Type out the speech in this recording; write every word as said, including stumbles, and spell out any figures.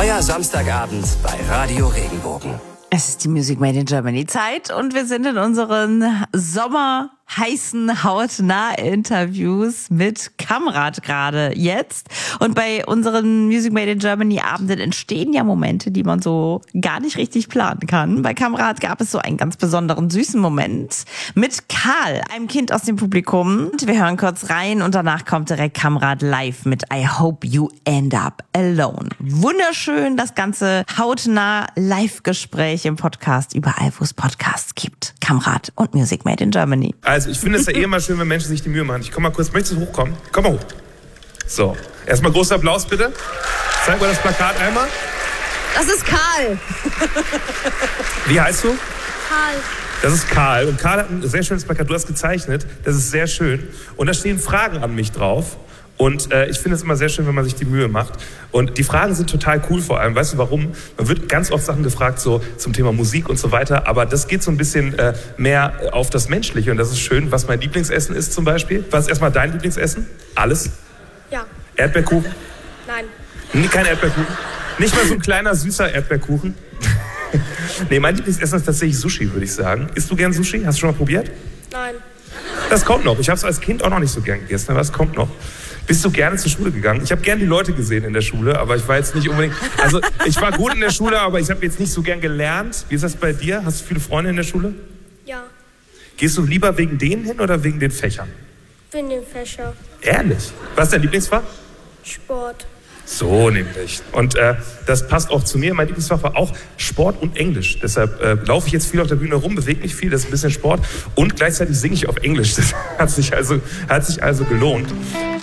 Euer Samstagabend bei Radio Regenbogen. Es ist die Music Made in Germany Zeit und wir sind in unseren sommerheißen Hautnah-Interviews mit Kamrat gerade jetzt. Und bei unseren Music Made in Germany Abenden entstehen ja Momente, die man so gar nicht richtig planen kann. Bei Kamrat gab es so einen ganz besonderen süßen Moment mit Karl, einem Kind aus dem Publikum. Und wir hören kurz rein und danach kommt direkt Kamrat live mit I Hope You End Up Alone. Wunderschön, das ganze hautnah Live-Gespräch im Podcast, überall wo es Podcasts gibt. Kamrat und Music Made in Germany. Also ich finde es ja eh immer schön, wenn Menschen sich die Mühe machen. Ich komm mal kurz, möchtest du hochkommen? Komm mal hoch. So, erstmal großer Applaus bitte. Zeig mal das Plakat einmal. Das ist Karl. Wie heißt du? Karl. Das ist Karl. Und Karl hat ein sehr schönes Plakat. Du hast gezeichnet. Das ist sehr schön. Und da stehen Fragen an mich drauf. Und äh, ich finde es immer sehr schön, wenn man sich die Mühe macht. Und die Fragen sind total cool vor allem. Weißt du warum? Man wird ganz oft Sachen gefragt so zum Thema Musik und so weiter. Aber das geht so ein bisschen äh, mehr auf das Menschliche. Und das ist schön, was mein Lieblingsessen ist zum Beispiel. Was ist erstmal dein Lieblingsessen? Alles? Ja. Erdbeerkuchen? Nein. Nee, kein Erdbeerkuchen? Nicht mal so ein kleiner, süßer Erdbeerkuchen? Nee, mein Lieblingsessen ist tatsächlich Sushi, würde ich sagen. Isst du gern Sushi? Hast du schon mal probiert? Nein. Das kommt noch. Ich habe es als Kind auch noch nicht so gern gegessen, aber es kommt noch. Bist du gerne zur Schule gegangen? Ich habe gern die Leute gesehen in der Schule, aber ich war jetzt nicht unbedingt... Also ich war gut in der Schule, aber ich habe jetzt nicht so gern gelernt. Wie ist das bei dir? Hast du viele Freunde in der Schule? Ja. Gehst du lieber wegen denen hin oder wegen den Fächern? Wegen den Fächern. Ehrlich? Was ist dein Lieblingsfach? Sport. So nämlich. Und äh, das passt auch zu mir. Mein Lieblingsfach war auch Sport und Englisch. Deshalb äh, laufe ich jetzt viel auf der Bühne rum, bewege mich viel, das ist ein bisschen Sport. Und gleichzeitig singe ich auf Englisch. Das hat sich also, hat sich also gelohnt.